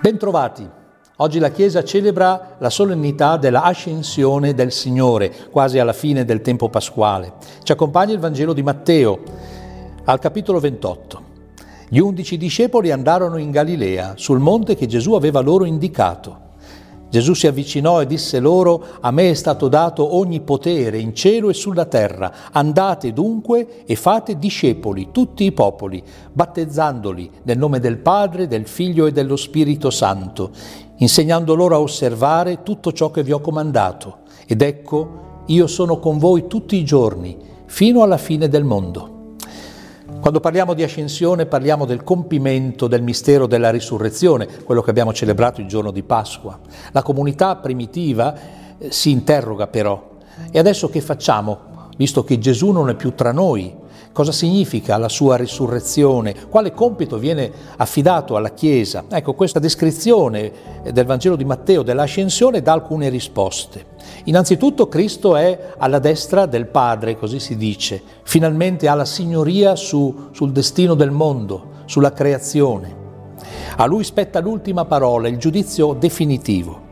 Bentrovati. Oggi la Chiesa celebra la solennità della Ascensione del Signore, quasi alla fine del tempo pasquale. Ci accompagna il Vangelo di Matteo, al capitolo 28. Gli 11 discepoli andarono in Galilea, sul monte che Gesù aveva loro indicato. Gesù si avvicinò e disse loro: «A me è stato dato ogni potere in cielo e sulla terra. Andate dunque e fate discepoli tutti i popoli, battezzandoli nel nome del Padre, del Figlio e dello Spirito Santo, insegnando loro a osservare tutto ciò che vi ho comandato. Ed ecco, io sono con voi tutti i giorni, fino alla fine del mondo». Quando parliamo di ascensione parliamo del compimento del mistero della risurrezione, quello che abbiamo celebrato il giorno di Pasqua. La comunità primitiva si interroga però: e adesso che facciamo, visto che Gesù non è più tra noi? Cosa significa la sua risurrezione? Quale compito viene affidato alla Chiesa? Ecco, questa descrizione del Vangelo di Matteo dell'ascensione dà alcune risposte. Innanzitutto Cristo è alla destra del Padre, così si dice, finalmente ha la signoria sul destino del mondo, sulla creazione. A Lui spetta l'ultima parola, il giudizio definitivo.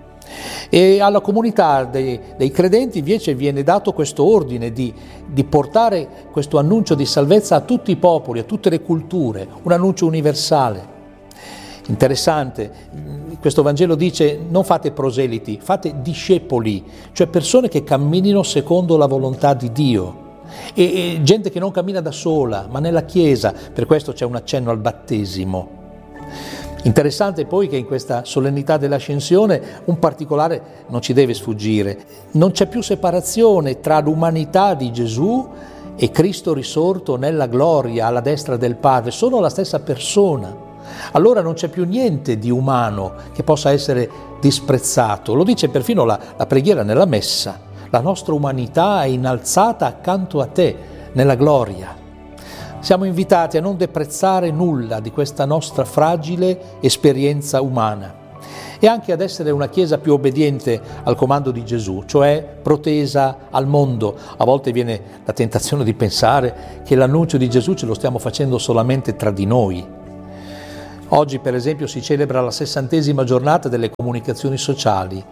E alla comunità dei credenti invece viene dato questo ordine di portare questo annuncio di salvezza a tutti i popoli, a tutte le culture, un annuncio universale. Interessante, questo Vangelo dice: non fate proseliti, fate discepoli, cioè persone che camminino secondo la volontà di Dio. E gente che non cammina da sola, ma nella Chiesa. Per questo c'è un accenno al battesimo. Interessante poi che in questa solennità dell'ascensione un particolare non ci deve sfuggire. Non c'è più separazione tra l'umanità di Gesù e Cristo risorto nella gloria alla destra del Padre. Sono la stessa persona. Allora non c'è più niente di umano che possa essere disprezzato. Lo dice perfino la preghiera nella Messa. La nostra umanità è innalzata accanto a te nella gloria. Siamo invitati a non deprezzare nulla di questa nostra fragile esperienza umana e anche ad essere una Chiesa più obbediente al comando di Gesù, cioè protesa al mondo. A volte viene la tentazione di pensare che l'annuncio di Gesù ce lo stiamo facendo solamente tra di noi. Oggi, per esempio, si celebra la 60ª giornata delle comunicazioni sociali.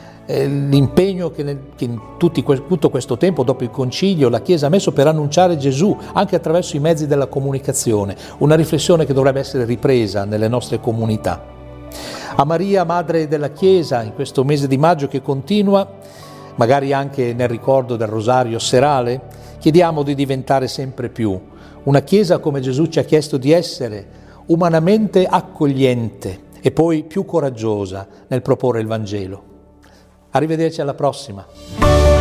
L'impegno che in tutto questo tempo, dopo il Concilio, la Chiesa ha messo per annunciare Gesù anche attraverso i mezzi della comunicazione, una riflessione che dovrebbe essere ripresa nelle nostre comunità. A Maria, Madre della Chiesa, in questo mese di maggio che continua, magari anche nel ricordo del Rosario serale, chiediamo di diventare sempre più una Chiesa come Gesù ci ha chiesto di essere, umanamente accogliente e poi più coraggiosa nel proporre il Vangelo. Arrivederci alla prossima.